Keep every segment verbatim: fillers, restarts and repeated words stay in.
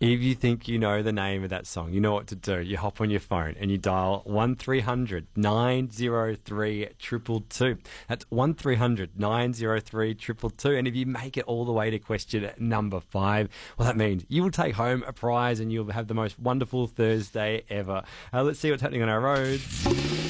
If you think you know the name of that song, you know what to do. You hop on your phone and you dial one three hundred nine oh three two two two. That's one three hundred nine oh three two two two. And if you make it all the way to question number five, well, that means you will take home a prize and you'll have the most wonderful Thursday ever. Uh, let's see what's happening on our roads.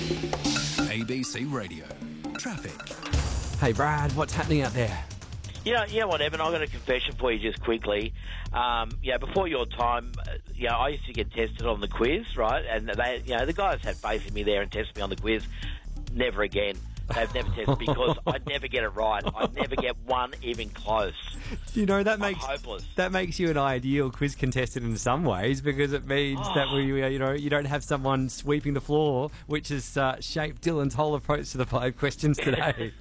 A B C Radio. Traffic. Hey, Brad, what's happening out there? Yeah, yeah, what, Evan? I've got a confession for you just quickly. Um, yeah, before your time, uh, yeah, I used to get tested on the quiz, right? And they, you know, the guys had faith in me there and tested me on the quiz. Never again. They've never tested me because I never get it right. I never get one even close. You know, that makes I'm hopeless. That makes you an ideal quiz contestant in some ways, because it means oh. that we, you know, you don't have someone sweeping the floor, which has uh, shaped Dylan's whole approach to the five questions today.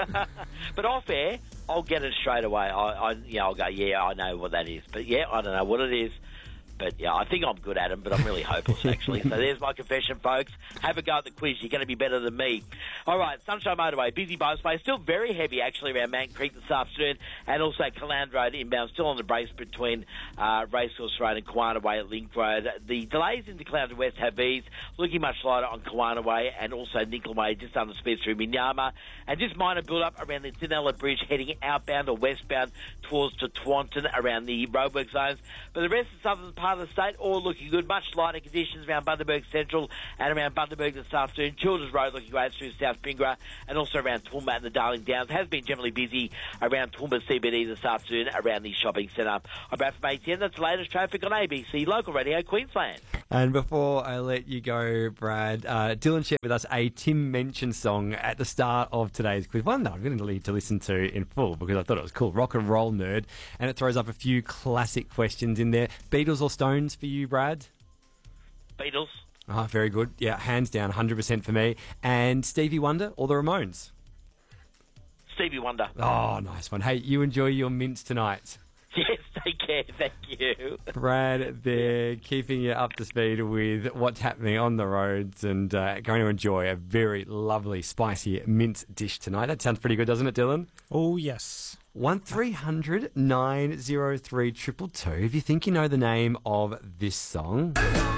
But off air, I'll get it straight away. I, I, you know, I'll go, yeah, I know what that is, but yeah, I don't know what it is. But, yeah, I think I'm good at them, but I'm really hopeless, actually. So there's my confession, folks. Have a go at the quiz. You're going to be better than me. All right, Sunshine Motorway, busy Bowsway. Still very heavy, actually, around Mountain Creek this afternoon. And also Caland Road inbound, still on the brace between uh, Racecourse Road and Kawana Way at Link Road. The delays into Cloud West have eased, looking much lighter on Kawana Way and also Nickel Way, just under speed through Minyama. And just minor build-up around the Tinella Bridge, heading outbound or westbound towards to Twanton around the roadwork zones. But the rest of the southern part of the state, all looking good. Much lighter conditions around Bundaberg Central and around Bundaberg this afternoon. Childers Road looking great through South Pingra and also around Toowoomba and the Darling Downs. Has been generally busy around Toowoomba C B D this afternoon around the shopping centre. I'm Brad from A T N. That's the latest traffic on A B C Local Radio Queensland. And before I let you go, Brad, uh, Dylan shared with us a Tim Minchin song at the start of today's quiz. One that I'm going to need to listen to in full because I thought it was cool. Rock and Roll Nerd. And it throws up a few classic questions in there. Beatles or Stones for you, Brad? Beatles. Ah, very good. Yeah, hands down, one hundred percent for me. And Stevie Wonder or the Ramones? Stevie Wonder. Oh, nice one. Hey, you enjoy your mints tonight. Yes, take care. Thank you. Brad, they're keeping you up to speed with what's happening on the roads and uh, going to enjoy a very lovely, spicy mint dish tonight. That sounds pretty good, doesn't it, Dylan? Oh, yes. one three hundred nine oh three two two two if you think you know the name of this song.